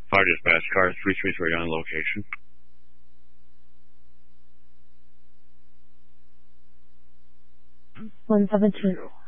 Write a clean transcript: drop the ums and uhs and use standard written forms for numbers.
Fire dispatch, car 333 on location. One 17.